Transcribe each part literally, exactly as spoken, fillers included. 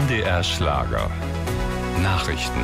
D R Schlager. Nachrichten.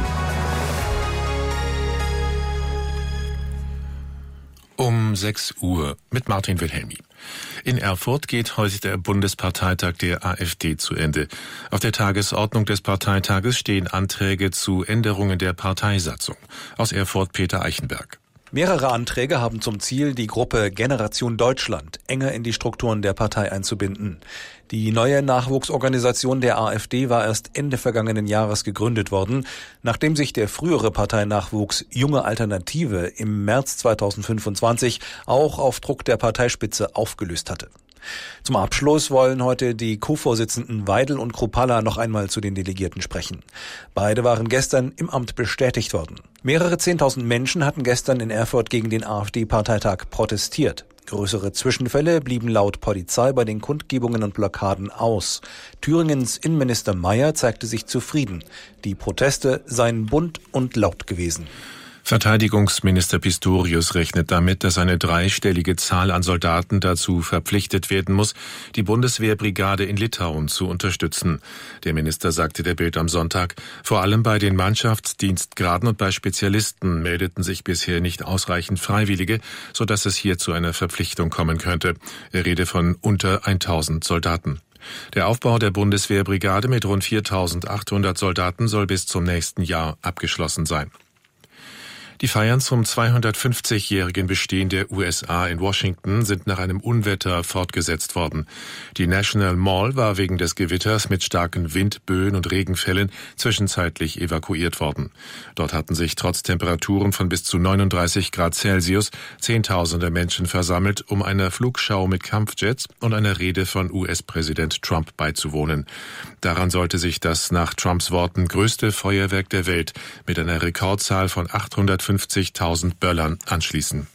Um sechs Uhr mit Martin Wilhelmi. In Erfurt geht heute der Bundesparteitag der AfD zu Ende. Auf der Tagesordnung des Parteitages stehen Anträge zu Änderungen der Parteisatzung. Aus Erfurt Peter Eichenberg. Mehrere Anträge haben zum Ziel, die Gruppe Generation Deutschland enger in die Strukturen der Partei einzubinden. Die neue Nachwuchsorganisation der AfD war erst Ende vergangenen Jahres gegründet worden, nachdem sich der frühere Parteinachwuchs Junge Alternative im März zweitausendfünfundzwanzig auch auf Druck der Parteispitze aufgelöst hatte. Zum Abschluss wollen heute die Co-Vorsitzenden Weidel und Kruppalla noch einmal zu den Delegierten sprechen. Beide waren gestern im Amt bestätigt worden. Mehrere Zehntausend Menschen hatten gestern in Erfurt gegen den AfD-Parteitag protestiert. Größere Zwischenfälle blieben laut Polizei bei den Kundgebungen und Blockaden aus. Thüringens Innenminister Mayer zeigte sich zufrieden. Die Proteste seien bunt und laut gewesen. Verteidigungsminister Pistorius rechnet damit, dass eine dreistellige Zahl an Soldaten dazu verpflichtet werden muss, die Bundeswehrbrigade in Litauen zu unterstützen. Der Minister sagte der Bild am Sonntag, vor allem bei den Mannschaftsdienstgraden und bei Spezialisten meldeten sich bisher nicht ausreichend Freiwillige, sodass es hier zu einer Verpflichtung kommen könnte. Er rede von unter tausend Soldaten. Der Aufbau der Bundeswehrbrigade mit rund viertausendachthundert Soldaten soll bis zum nächsten Jahr abgeschlossen sein. Die Feiern zum zweihundertfünfzigjährigen Bestehen der U S A in Washington sind nach einem Unwetter fortgesetzt worden. Die National Mall war wegen des Gewitters mit starken Windböen und Regenfällen zwischenzeitlich evakuiert worden. Dort hatten sich trotz Temperaturen von bis zu neununddreißig Grad Celsius Zehntausende Menschen versammelt, um einer Flugschau mit Kampfjets und einer Rede von U S-Präsident Trump beizuwohnen. Daran sollte sich das nach Trumps Worten größte Feuerwerk der Welt mit einer Rekordzahl von achthundertfünfzigtausend Böllern anschließen.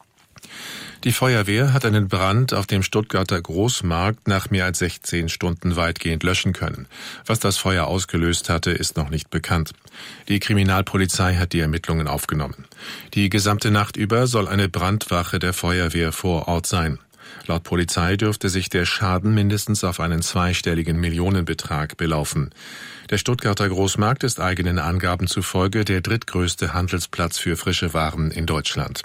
Die Feuerwehr hat einen Brand auf dem Stuttgarter Großmarkt nach mehr als sechzehn Stunden weitgehend löschen können. Was das Feuer ausgelöst hatte, ist noch nicht bekannt. Die Kriminalpolizei hat die Ermittlungen aufgenommen. Die gesamte Nacht über soll eine Brandwache der Feuerwehr vor Ort sein. Laut Polizei dürfte sich der Schaden mindestens auf einen zweistelligen Millionenbetrag belaufen. Der Stuttgarter Großmarkt ist eigenen Angaben zufolge der drittgrößte Handelsplatz für frische Waren in Deutschland.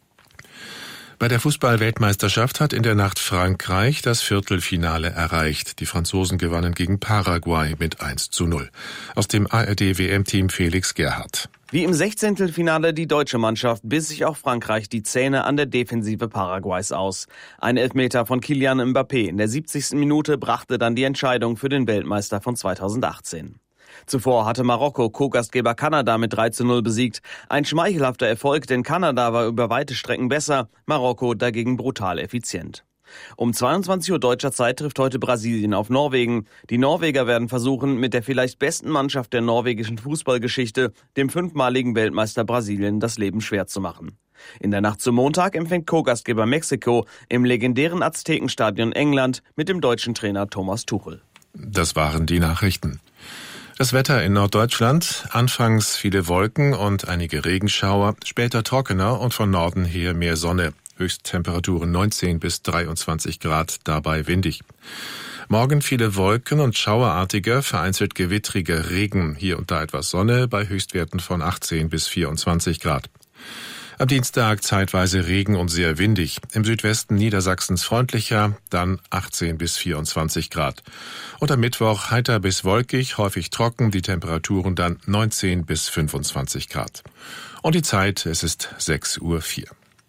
Bei der Fußball-Weltmeisterschaft hat in der Nacht Frankreich das Viertelfinale erreicht. Die Franzosen gewannen gegen Paraguay mit eins zu null. Aus dem A R D-W M-Team Felix Gerhardt. Wie im Sechzehntelfinale die deutsche Mannschaft biss sich auch Frankreich die Zähne an der Defensive Paraguays aus. Ein Elfmeter von Kylian Mbappé in der siebzigsten Minute brachte dann die Entscheidung für den Weltmeister von zweitausendachtzehn. Zuvor hatte Marokko Co-Gastgeber Kanada mit drei zu null besiegt. Ein schmeichelhafter Erfolg, denn Kanada war über weite Strecken besser, Marokko dagegen brutal effizient. Um zweiundzwanzig Uhr deutscher Zeit trifft heute Brasilien auf Norwegen. Die Norweger werden versuchen, mit der vielleicht besten Mannschaft der norwegischen Fußballgeschichte, dem fünfmaligen Weltmeister Brasilien, das Leben schwer zu machen. In der Nacht zum Montag empfängt Co-Gastgeber Mexiko im legendären Aztekenstadion England mit dem deutschen Trainer Thomas Tuchel. Das waren die Nachrichten. Das Wetter in Norddeutschland, anfangs viele Wolken und einige Regenschauer, später trockener und von Norden her mehr Sonne. Höchsttemperaturen neunzehn bis dreiundzwanzig Grad, dabei windig. Morgen viele Wolken und schauerartiger, vereinzelt gewittriger Regen, hier und da etwas Sonne, bei Höchstwerten von achtzehn bis vierundzwanzig Grad. Am Dienstag zeitweise Regen und sehr windig. Im Südwesten Niedersachsens freundlicher, dann achtzehn bis vierundzwanzig Grad. Und am Mittwoch heiter bis wolkig, häufig trocken, die Temperaturen dann neunzehn bis fünfundzwanzig Grad. Und die Zeit, es ist sechs Uhr vier.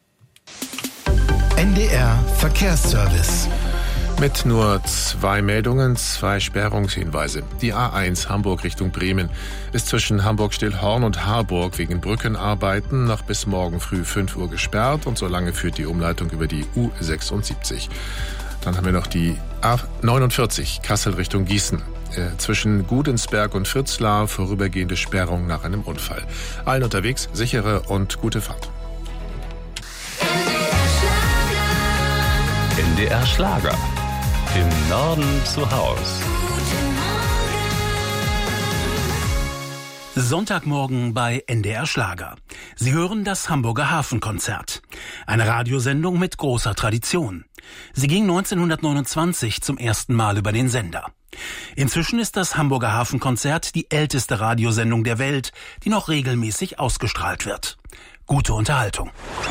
N D R Verkehrsservice. Mit nur zwei Meldungen, zwei Sperrungshinweise. Die A eins Hamburg Richtung Bremen ist zwischen Hamburg-Stillhorn und Harburg wegen Brückenarbeiten noch bis morgen früh fünf Uhr gesperrt und solange führt die Umleitung über die U sechsundsiebzig. Dann haben wir noch die A neunundvierzig Kassel Richtung Gießen. Äh, zwischen Gudensberg und Fritzlar vorübergehende Sperrung nach einem Unfall. Allen unterwegs sichere und gute Fahrt. N D R Schlager. Im Norden zu Haus. Sonntagmorgen bei N D R Schlager. Sie hören das Hamburger Hafenkonzert. Eine Radiosendung mit großer Tradition. Sie ging neunzehnhundertneunundzwanzig zum ersten Mal über den Sender. Inzwischen ist das Hamburger Hafenkonzert die älteste Radiosendung der Welt, die noch regelmäßig ausgestrahlt wird. Gute Unterhaltung.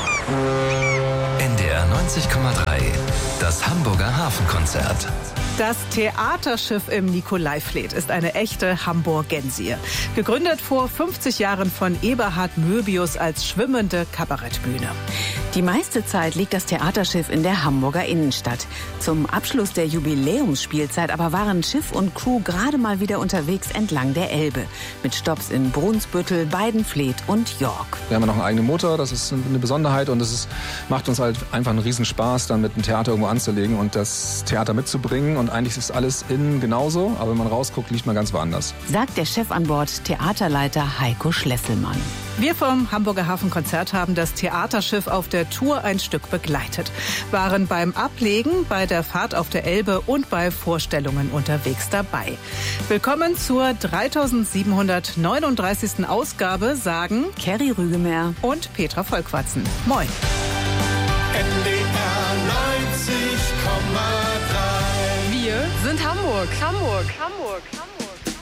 N D R neunzig Komma drei, das Hamburger Hafenkonzert. Das Theaterschiff im Nikolaivlied ist eine echte Hamburgensie. Gegründet vor fünfzig Jahren von Eberhard Möbius als schwimmende Kabarettbühne. Die meiste Zeit liegt das Theaterschiff in der Hamburger Innenstadt. Zum Abschluss der Jubiläumsspielzeit aber waren Schiff und Crew gerade mal wieder unterwegs entlang der Elbe. Mit Stopps in Brunsbüttel, Weidenfleet und York. Wir haben ja noch einen eigenen Motor, das ist eine Besonderheit und es ist, macht uns halt einfach einen Riesenspaß, dann mit dem Theater irgendwo anzulegen und das Theater mitzubringen. Und eigentlich ist alles innen genauso, aber wenn man rausguckt, liegt man ganz woanders. Sagt der Chef an Bord, Theaterleiter Heiko Schlesselmann. Wir vom Hamburger Hafenkonzert haben das Theaterschiff auf der Tour ein Stück begleitet. Waren beim Ablegen, bei der Fahrt auf der Elbe und bei Vorstellungen unterwegs dabei. Willkommen zur dreitausendsiebenhundertneununddreißigsten Ausgabe, sagen Kerry Rügemeyer und Petra Volkwatzen. Moin. N D R neunzig Komma drei. Wir sind Hamburg, Hamburg, Hamburg, Hamburg.